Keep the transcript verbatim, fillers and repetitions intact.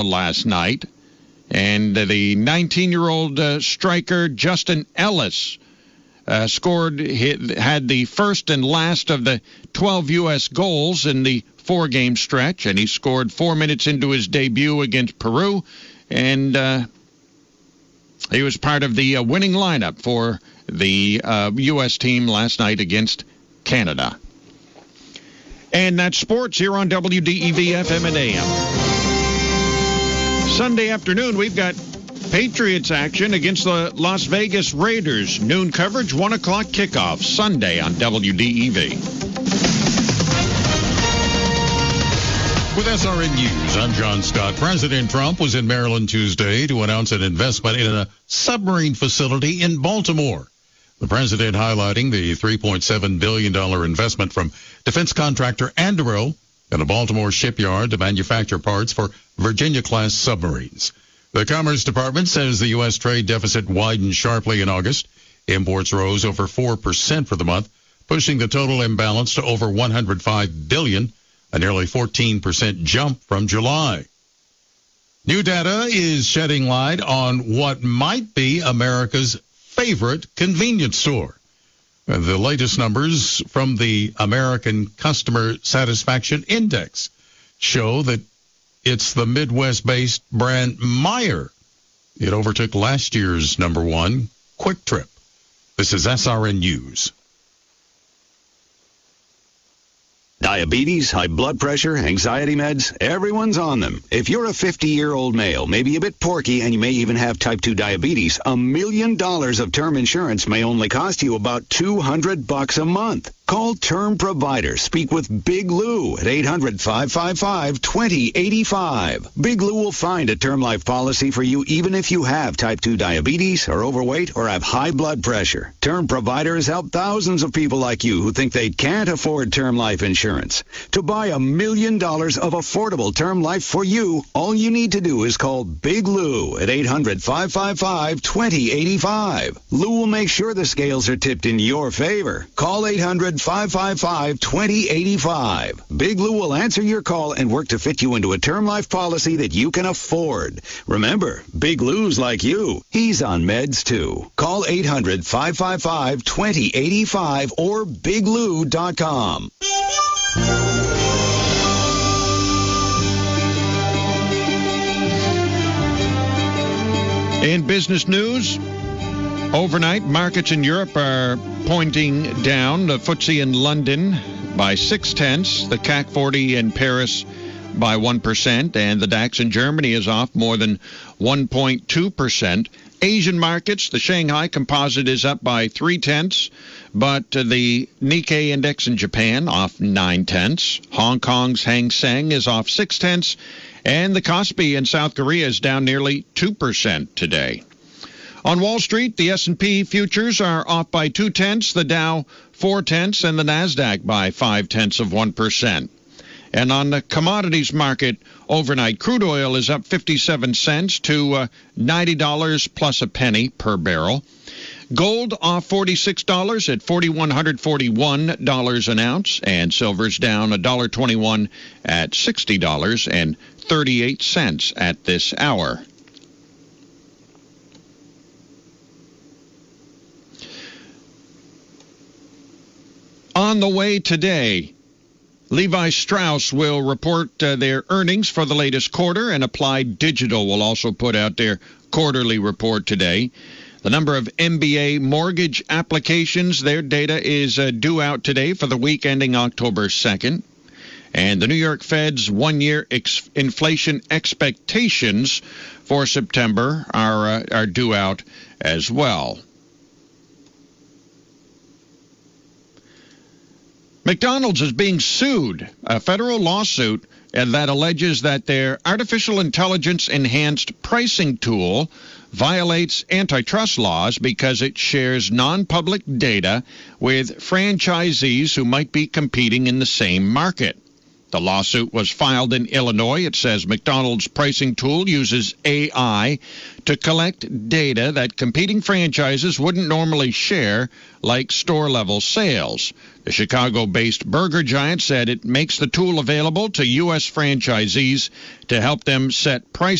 last night. And uh, the nineteen-year-old uh, striker Justin Ellis uh, scored, hit, had the first and last of the twelve U S goals in the four-game stretch, and he scored four minutes into his debut against Peru, and uh, he was part of the uh, winning lineup for the uh, U S team last night against Canada. And that's sports here on W D E V F M and A M. Sunday afternoon, we've got Patriots action against the Las Vegas Raiders. Noon coverage, one o'clock kickoff, Sunday on W D E V. With S R N News, I'm John Scott. President Trump was in Maryland Tuesday to announce an investment in a submarine facility in Baltimore. The president highlighting the three point seven billion dollars investment from defense contractor Anduril and a Baltimore shipyard to manufacture parts for Virginia-class submarines. The Commerce Department says the U S trade deficit widened sharply in August. Imports rose over four percent for the month, pushing the total imbalance to over one hundred five billion dollars, a nearly fourteen percent jump from July. New data is shedding light on what might be America's favorite convenience store. The latest numbers from the American Customer Satisfaction Index show that it's the Midwest-based brand Meijer. It overtook last year's number one, Quick Trip. This is S R N News. Diabetes, high blood pressure, anxiety meds, everyone's on them. If you're a fifty-year-old male, maybe a bit porky, and you may even have type two diabetes, a million dollars of term insurance may only cost you about two hundred bucks a month. Call Term Provider. Speak with Big Lou at eight hundred, five five five, two zero eight five. Big Lou will find a term life policy for you even if you have type two diabetes, are overweight, or have high blood pressure. Term Provider has helped thousands of people like you who think they can't afford term life insurance. To buy a million dollars of affordable term life for you, all you need to do is call Big Lou at eight hundred, five five five, two zero eight five. Lou will make sure the scales are tipped in your favor. Call eight hundred, five five five, two zero eight five. Big Lou will answer your call and work to fit you into a term life policy that you can afford. Remember, Big Lou's like you. He's on meds too. Call eight hundred, five five five, two zero eight five or big lou dot com. In business news, overnight, markets in Europe are pointing down. The F T S E in London by six tenths, the C A C forty in Paris by one percent, and the DAX in Germany is off more than one point two percent. Asian markets, the Shanghai Composite is up by three tenths, but the Nikkei index in Japan off nine tenths. Hong Kong's Hang Seng is off six tenths, and the Kospi in South Korea is down nearly two percent today. On Wall Street, the S and P futures are off by two tenths, the Dow four tenths, and the Nasdaq by five tenths of one percent. And on the commodities market overnight, crude oil is up fifty-seven cents to uh, ninety dollars plus a penny per barrel. Gold off forty-six dollars at four thousand one hundred forty-one dollars an ounce, and silver's down one dollar twenty-one at sixty dollars and thirty-eight cents at this hour. On the way today, Levi Strauss will report uh, their earnings for the latest quarter, and Applied Digital will also put out their quarterly report today. The number of M B A mortgage applications, their data is uh, due out today for the week ending October second. And the New York Fed's one-year ex- inflation expectations for September are uh, are due out as well. McDonald's is being sued, a federal lawsuit that alleges that their artificial intelligence-enhanced pricing tool violates antitrust laws because it shares non-public data with franchisees who might be competing in the same market. The lawsuit was filed in Illinois. It says McDonald's pricing tool uses A I to collect data that competing franchises wouldn't normally share, like store-level sales. The Chicago-based burger giant said it makes the tool available to U S franchisees to help them set prices